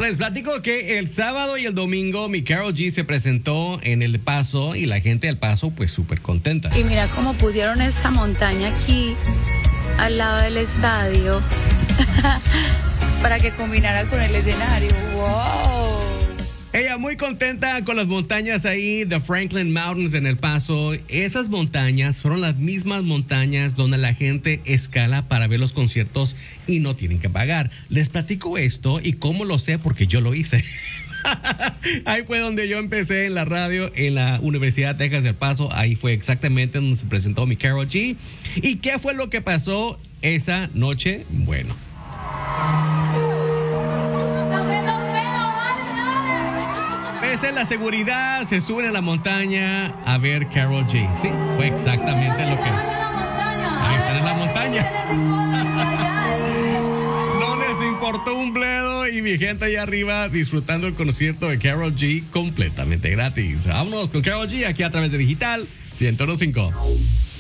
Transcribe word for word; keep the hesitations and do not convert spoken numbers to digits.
Les platico que el sábado y el domingo mi Karol G se presentó en El Paso y la gente del Paso pues súper contenta. Y mira cómo pusieron esta montaña aquí al lado del estadio para que combinara con el escenario. ¡Wow! Ella muy contenta con las montañas ahí, The Franklin Mountains en El Paso. Esas montañas fueron las mismas montañas donde la gente escala para ver los conciertos y no tienen que pagar. Les platico esto y cómo lo sé porque yo lo hice. Ahí fue donde yo empecé en la radio en la Universidad de Texas del Paso. Ahí fue exactamente donde se presentó mi Karol G. ¿Y qué fue lo que pasó esa noche? Bueno. Pese a la seguridad, se suben a la montaña a ver Karol G. Sí, fue exactamente lo que... Ahí están en la montaña. No les importó un bledo y mi gente allá arriba disfrutando el concierto de Karol G completamente gratis. Vámonos con Karol G aquí a través de Digital ciento uno punto cinco.